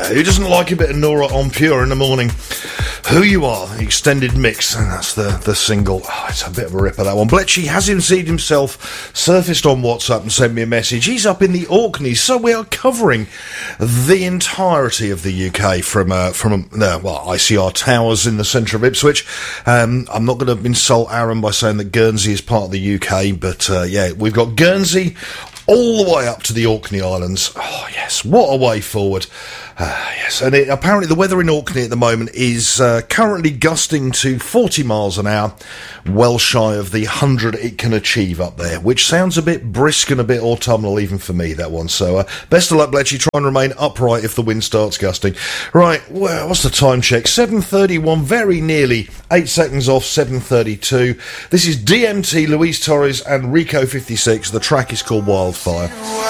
Who doesn't like a bit of Nora En Pure in the morning? Who You Are, the extended mix, and that's the single. Oh, it's a bit of a ripper, that one. Bletchley has indeed himself surfaced on WhatsApp and sent me a message. He's up in the Orkneys, so we are covering the entirety of the UK from ICR Towers in the centre of Ipswich. I'm not going to insult Aaron by saying that Guernsey is part of the UK, but we've got Guernsey all the way up to the Orkney Islands. Oh, yes, what a way forward. Yes, and apparently the weather in Orkney at the moment is currently gusting to 40 miles an hour, well shy of the 100 it can achieve up there, which sounds a bit brisk and a bit autumnal even for me, that one. So best of luck, Bletchley. Try and remain upright if the wind starts gusting. Right, well, what's the time check? 7:31, very nearly 8 seconds off 7:32. This is DMT, Luis Torres and Rico 56. The track is called Wildfire.